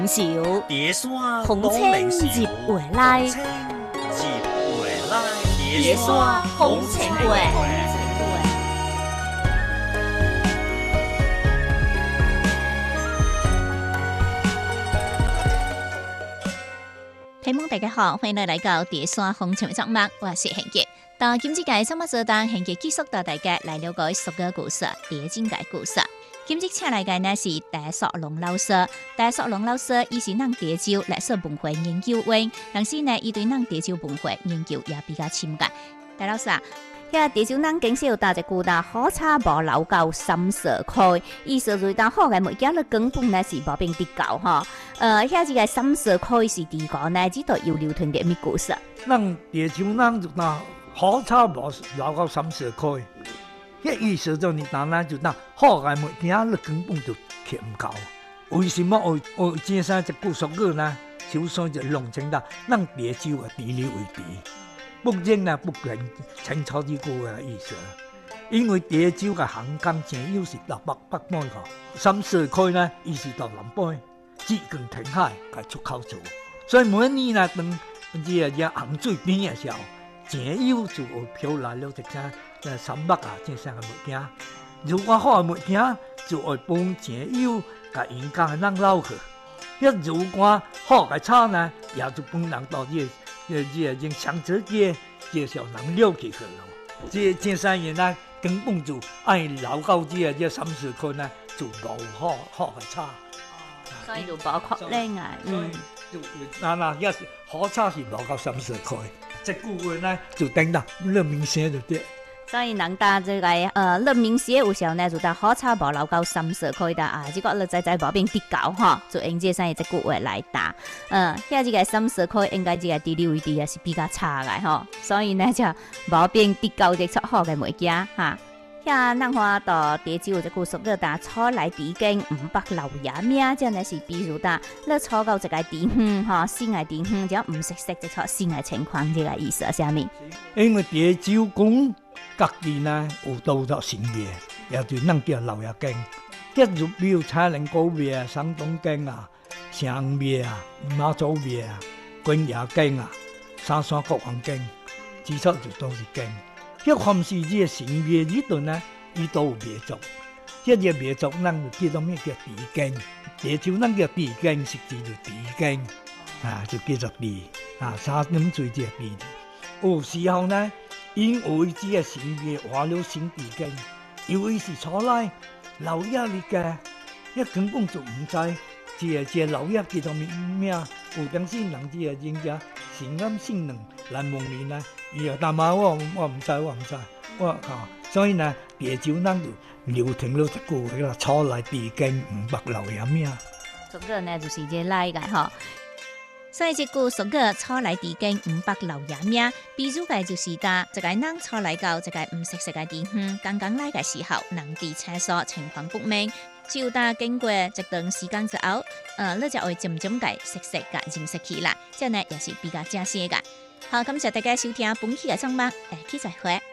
潮蝶山红青入回来， 蝶山红青会。听众大家好，欢迎来到蝶山风情的节目，我是贤杰。到今次嘅节目所当，贤杰继续带大家来了解十个故事，蝶精嘅故事。今次请来嘅呢是戴索龙老师，戴索龙老师伊是咱蝶洲历史文化研究员，同时呢，伊对咱蝶洲文化研究也比较深入。戴老师啊，遐蝶洲咱经常有大只句啦，好差无留到三色开，意思就是当好嘅物件咧根本呢是无变得够吼。遐一个三色开是伫个呢，只度有流传嘅咩故事？ 咱蝶洲咱就当好差无留到三色开。迄意思就是咱就当好嘅物件，你根本就捡唔到。为什么我这三只古俗语呢？就说就弄清啦，咱蝶洲啊地理为地，不认啊不认清楚呢句嘅意思。因为蝶洲嘅航港正有是到北边個，三色開呢，伊是到南邊，只近填海嘅出口處。所以每一年呢，當這洪水變嘅時候，正有就會飄來了一隻山北啊，這些嘅物件。如果好嘅物件，就會幫正有嘅沿江嘅人撈去。一如果好嘅草呢，也就幫人到這上車嘅介紹人了起去咯。這三樣呢，根本就愛留到這三四區呢，就冇好嘅草。 所以就冇確定啊。 一好差是冇到三四區，這句話呢就等到rất明顯就對。 所以人家這個rất明顯有時候呢，就當好差無留到三色區的啊，這個你仔無變跌高哈，就用這三個句話來答。遐這個三色區應該這個地理位置也是比較差嘅吼，所以呢就無變跌高的出好嘅物件哈。遐咱看到蝶洲有一句俗語，打初來地經500留爺命，即係是比如打你初到一個地方哈，新嘅地方就唔熟悉就出新嘅情況，這個意思係啥物？ 因為蝶洲講各地呢有多咗神廟，也就咱叫留爺經。一入廟彩靈高廟啊、山東經啊、城廟啊、媽祖廟啊、關爺經啊、三山國王經，至少就都是經。一凡是這神廟呢度呢，伊都有廟族。一個廟族，咱就叫做咩叫地經。蝶洲咱叫地經，實際就地經啊，就叫做地啊，三點水這地。有時候呢，因為這個神廟換了新地經，以為是初來老爺嚟嘅，一根本就唔知這老爺叫做咩名。有當時人這個人家善啱善良來問你呢。但係我唔知，我靠！所以呢，蝶洲咱就流傳咗一句話啦，初來地經500留爺命。 俗語呢就是這來個吼。所以這句俗語初來地經500留爺命，比如個就是打一個人初來到一個唔熟悉嘅地方，剛剛來嘅時候，人哋廁所情況不明，就打經過一段時間之後，你就會漸漸嘅熟悉嘅認識起來，這呢也是比較正式嘅。好，感謝大家收聽本期嘅節目，下期再會。